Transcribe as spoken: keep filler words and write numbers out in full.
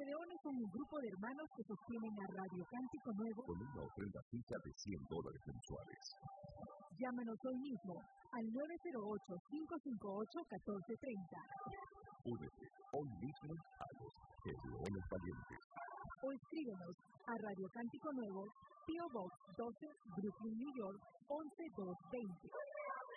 Gedeón es un grupo de hermanos que sostienen a Radio Cántico Nuevo con una ofrenda fija de cien dólares mensuales. Llámanos hoy mismo al nueve cero ocho, cinco cinco ocho, uno cuatro tres cero. Únete hoy mismo a los Gedeones Valientes. O escríbenos a Radio Cántico Nuevo, P O. Box doce, Brooklyn, New York, once mil doscientos veinte.